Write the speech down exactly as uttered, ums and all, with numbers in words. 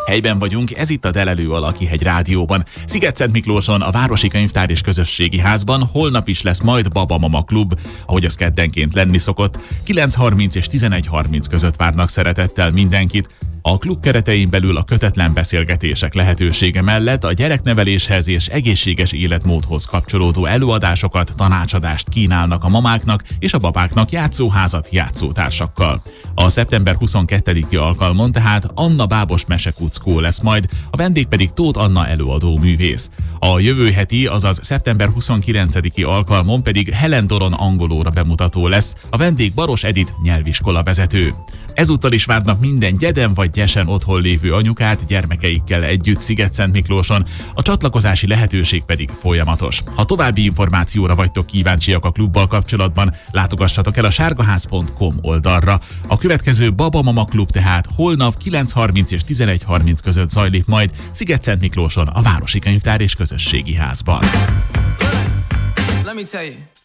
Helyben vagyunk, ez itt a Delelő a Lakihegy Rádióban. Szigetszent Miklóson, a Városi Könyvtár és Közösségi Házban holnap is lesz majd Baba Mama Klub, ahogy az keddenként lenni szokott. kilenc harminc és tizenegy harminc között várnak szeretettel mindenkit. A klub keretein belül a kötetlen beszélgetések lehetősége mellett a gyerekneveléshez és egészséges életmódhoz kapcsolódó előadásokat, tanácsadást kínálnak a mamáknak és a babáknak játszóházat játszótársakkal. A szeptember huszonkettediki alkalmon tehát Anna Bábos mesekuckó lesz majd, a vendég pedig Tóth Anna előadó művész. A jövő heti, azaz szeptember huszonkilencediki alkalmon pedig Helen Doron angolóra bemutató lesz, a vendég Baros Edith nyelviskola vezető. Ezúttal is várnak minden gyeden vagy gyesen otthon lévő anyukát gyermekeikkel együtt Szigetszent Miklóson, a csatlakozási lehetőség pedig folyamatos. Ha további információra vagytok kíváncsiak a klubbal kapcsolatban, látogassatok el a sárgaház pont com oldalra. A következő Baba Mama Klub tehát holnap kilenc harminc és tizenegy harminc között zajlik majd Szigetszent Miklóson, a Városi Könyvtár és Közösségi Házban. Let me tell you.